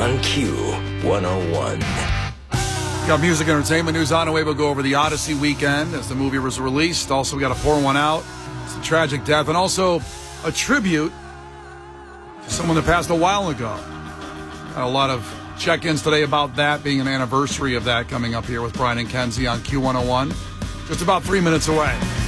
on Q101. Got music and entertainment news on the way. We'll go over the Odyssey weekend as the movie was released. Also, we got a pour one out. It's a tragic death. And also a tribute to someone that passed a while ago. Got a lot of check-ins today about that, being an anniversary of that coming up here with Brian and Kenzie on Q101. Just about 3 minutes away.